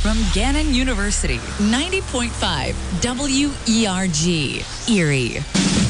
from Gannon University. 90.5 WERG, Erie.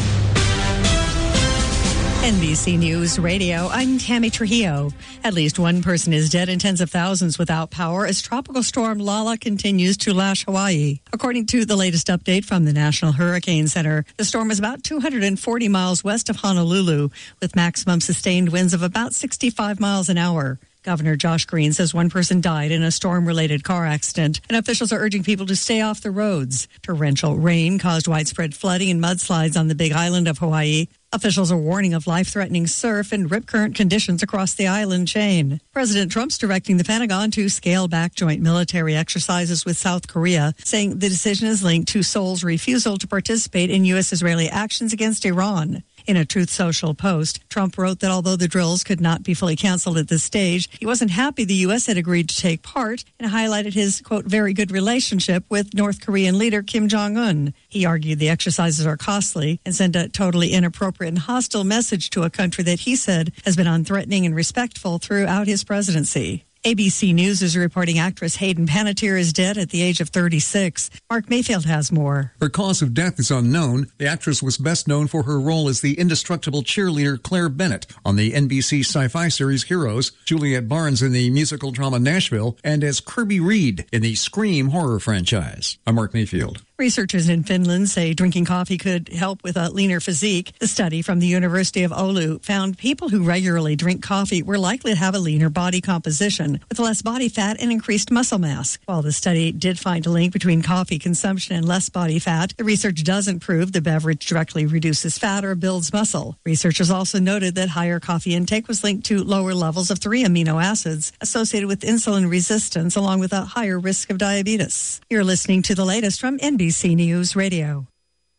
NBC News Radio, I'm Tammy Trujillo. At least one person is dead and tens of thousands without power as Tropical Storm Lala continues to lash Hawaii. According to the latest update from the National Hurricane Center, the storm is about 240 miles west of Honolulu, with maximum sustained winds of about 65 miles an hour. Governor Josh Green says one person died in a storm-related car accident, and officials are urging people to stay off the roads. Torrential rain caused widespread flooding and mudslides on the Big Island of Hawaii. Officials are warning of life-threatening surf and rip current conditions across the island chain. President Trump's directing the Pentagon to scale back joint military exercises with South Korea, saying the decision is linked to Seoul's refusal to participate in U.S.-Israeli actions against Iran. In a Truth Social post, Trump wrote that although the drills could not be fully canceled at this stage, he wasn't happy the U.S. had agreed to take part and highlighted his, quote, very good relationship with North Korean leader Kim Jong-un. He argued the exercises are costly and send a totally inappropriate and hostile message to a country that he said has been unthreatening and respectful throughout his presidency. ABC News is reporting actress Hayden Panettiere is dead at the age of 36. Mark Mayfield has more. Her cause of death is unknown. The actress was best known for her role as the indestructible cheerleader Claire Bennett on the NBC sci-fi series Heroes, Juliet Barnes in the musical drama Nashville, and as Kirby Reed in the Scream horror franchise. I'm Mark Mayfield. Researchers in Finland say drinking coffee could help with a leaner physique. The study from the University of Oulu found people who regularly drink coffee were likely to have a leaner body composition with less body fat and increased muscle mass. While the study did find a link between coffee consumption and less body fat, the research doesn't prove the beverage directly reduces fat or builds muscle. Researchers also noted that higher coffee intake was linked to lower levels of 3 amino acids associated with insulin resistance, along with a higher risk of diabetes. You're listening to the latest from NBC News Radio.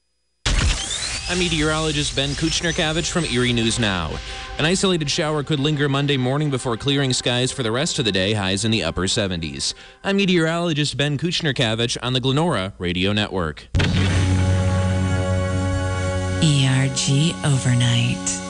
I'm meteorologist Ben Kuchner-Kavich from Erie News Now. An isolated shower could linger Monday morning before clearing skies for the rest of the day, highs in the upper 70s. I'm meteorologist Ben Kuchner-Kavich on the Glenora Radio Network. ERG Overnight.